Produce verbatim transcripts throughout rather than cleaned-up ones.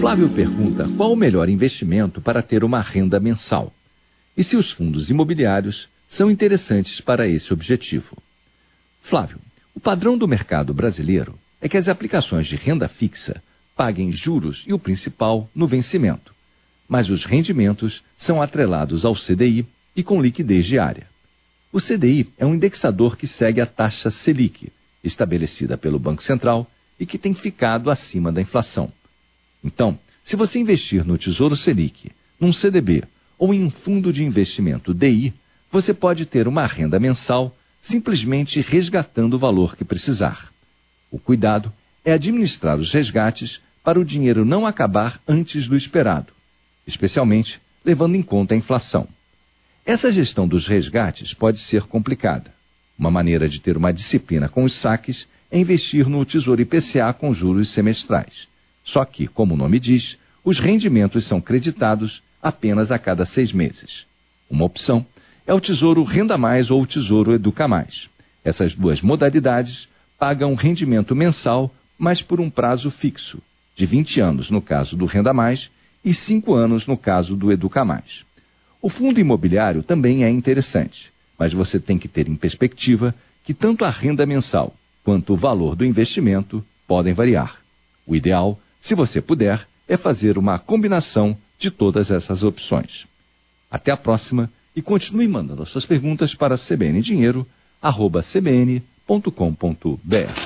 Flávio pergunta qual o melhor investimento para ter uma renda mensal e se os fundos imobiliários são interessantes para esse objetivo. Flávio, o padrão do mercado brasileiro é que as aplicações de renda fixa paguem juros e o principal no vencimento, mas os rendimentos são atrelados ao C D I e com liquidez diária. O C D I é um indexador que segue a taxa Selic, estabelecida pelo Banco Central e que tem ficado acima da inflação. Então, se você investir no Tesouro Selic, num C D B ou em um fundo de investimento D I, você pode ter uma renda mensal simplesmente resgatando o valor que precisar. O cuidado é administrar os resgates para o dinheiro não acabar antes do esperado, especialmente levando em conta a inflação. Essa gestão dos resgates pode ser complicada. Uma maneira de ter uma disciplina com os saques é investir no Tesouro I P C A com juros semestrais. Só que, como o nome diz, os rendimentos são creditados apenas a cada seis meses. Uma opção é o Tesouro Renda Mais ou o Tesouro Educa Mais. Essas duas modalidades pagam rendimento mensal, mas por um prazo fixo, de vinte anos no caso do Renda Mais e cinco anos no caso do Educa Mais. O fundo imobiliário também é interessante, mas você tem que ter em perspectiva que tanto a renda mensal quanto o valor do investimento podem variar. O ideal, se você puder, é fazer uma combinação de todas essas opções. Até a próxima e continue mandando suas perguntas para c b n dinheiro arroba c b n ponto com ponto b r.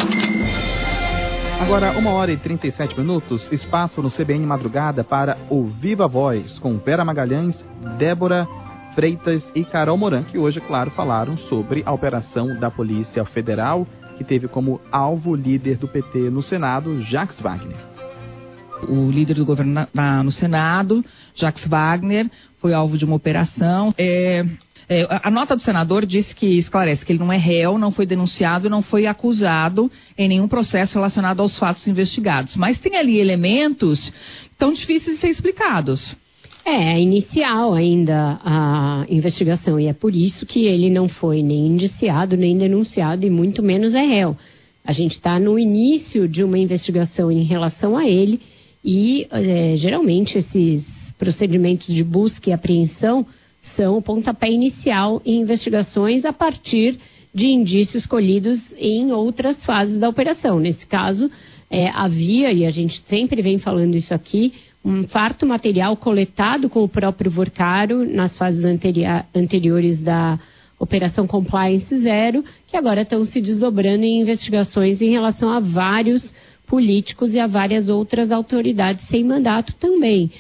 Agora, uma hora e trinta e sete minutos, espaço no C B N Madrugada para o Viva Voz, com Vera Magalhães, Débora Freitas e Carol Moran, que hoje, claro, falaram sobre a operação da Polícia Federal, que teve como alvo o líder do P T no Senado, Jacques Wagner. O líder do governo na, na, no Senado, Jacques Wagner, foi alvo de uma operação. É, é, a nota do senador disse que esclarece que ele não é réu, não foi denunciado, não foi acusado em nenhum processo relacionado aos fatos investigados. Mas tem ali elementos tão difíceis de ser explicados. É, é inicial ainda a investigação e é por isso que ele não foi nem indiciado, nem denunciado e muito menos é réu. A gente está no início de uma investigação em relação a ele e é, geralmente esses procedimentos de busca e apreensão são o pontapé inicial em investigações a partir de indícios colhidos em outras fases da operação. Nesse caso, é, havia, e a gente sempre vem falando isso aqui, um farto material coletado com o próprio Vorcaro nas fases anteri- anteriores da Operação Compliance Zero, que agora estão se desdobrando em investigações em relação a vários políticos e a várias outras autoridades sem mandato também.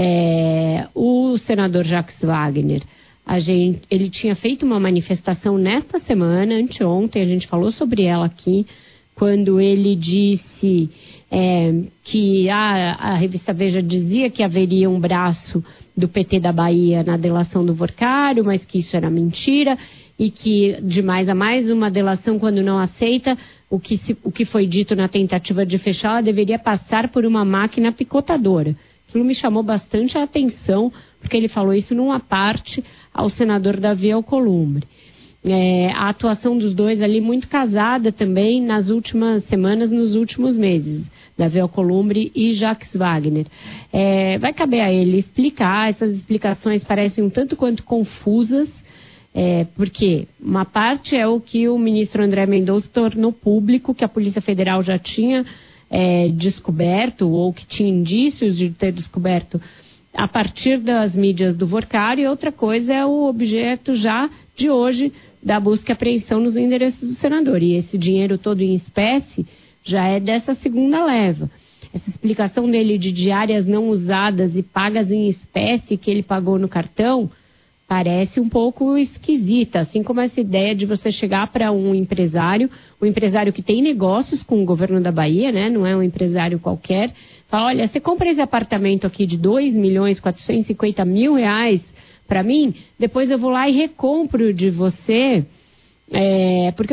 É, o senador Jacques Wagner, a gente, ele tinha feito uma manifestação nesta semana, anteontem, a gente falou sobre ela aqui, quando ele disse é, que a, a revista Veja dizia que haveria um braço do P T da Bahia na delação do Vorcaro, mas que isso era mentira e que de mais a mais uma delação, quando não aceita, o que, se, o que foi dito na tentativa de fechar, ela deveria passar por uma máquina picotadora. Aquilo me chamou bastante a atenção, porque ele falou isso numa parte ao senador Davi Alcolumbre. É, a atuação dos dois ali muito casada também nas últimas semanas, nos últimos meses, Davi Alcolumbre e Jacques Wagner. É, vai caber a ele explicar, essas explicações parecem um tanto quanto confusas, é, porque uma parte é o que o ministro André Mendonça tornou público, que a Polícia Federal já tinha é, descoberto, ou que tinha indícios de ter descoberto a partir das mídias do Vorcaro, e outra coisa é o objeto já de hoje da busca e apreensão nos endereços do senador. E esse dinheiro todo em espécie já é dessa segunda leva. Essa explicação dele de diárias não usadas e pagas em espécie que ele pagou no cartão parece um pouco esquisita, assim como essa ideia de você chegar para um empresário, um empresário que tem negócios com o governo da Bahia, né? Não é um empresário qualquer, fala, olha, você compra esse apartamento aqui de dois milhões quatrocentos e cinquenta mil reais para mim, depois eu vou lá e recompro de você, é, porque